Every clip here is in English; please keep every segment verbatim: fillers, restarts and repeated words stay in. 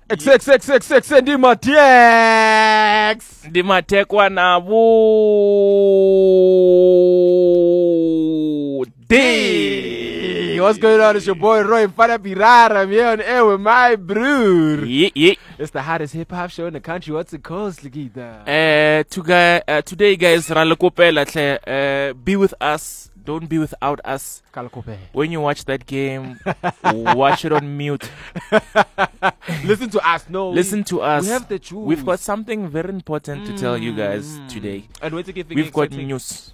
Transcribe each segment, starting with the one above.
X X X X X Ndima T X. Ndima tekwa nabo. Hey, what's going on? It's your boy Roy Mfana Pirara. I'm here on air with my bro. Yeah, yeah. It's the hottest hip hop show in the country. What's it called, Sligita? Uh, to guy, uh, today, guys, uh, be with us. Don't be without us. When you watch that game, watch it on mute. Listen to us. No, listen we, to us. We have the truth. We've got something very important mm. to tell you guys today. And wait to get We've got news.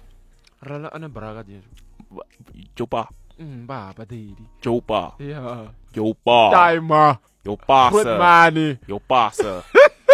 Jopa. Jopa. Yeah. Jopa. Timer. Jopa, Put sir. money. Jopa, sir.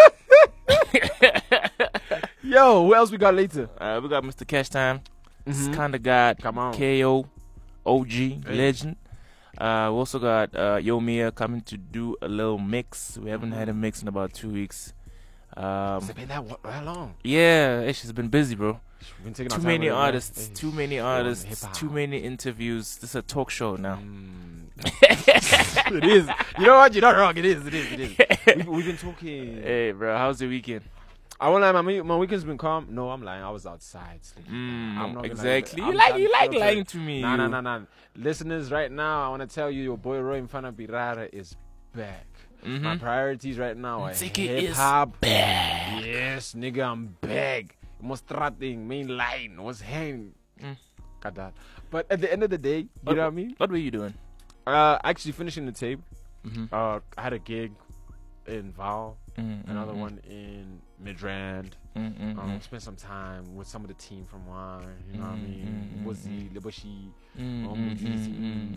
Yo, who else we got later? Uh, we got Mister Cash Time. Mm-hmm. Kind of got Come on. K O, O G, hey. legend. Uh, we also got uh, Yo Mia coming to do a little mix. We haven't mm-hmm. had a mix in about two weeks. Um, Has it been that how long? Yeah, hey, she's been busy, bro. Been too many artists, hey, too many artists, too many interviews. This is a talk show now. Mm. It is. You know what? You're not wrong. It is. It is. It is. We've, we've been talking. Hey, bro, how's the weekend? I won't lie, my, my weekend's been calm. No, I'm lying. I was outside. Mm, I'm not exactly. Like, you like I'm, you like okay. lying to me. Nah, nah, nah, nah. Listeners, right now, I want to tell you, your boy Roy Mfana Pirara is back. Mm-hmm. My priorities right now are Ziki hip hop. Back. Yes, nigga, I'm back. Mostrating, main line, what's hanging. Mm. Got that. But at the end of the day, you what, know what I mean? What were you doing? Uh, actually finishing the tape. Mm-hmm. Uh, I had a gig in Val, mm-hmm. another one in Midrand. Mm-hmm. Um, spent some time with some of the team from Wine, you know mm-hmm. what I mean? Wazzy, Leboshi, mm-hmm. um,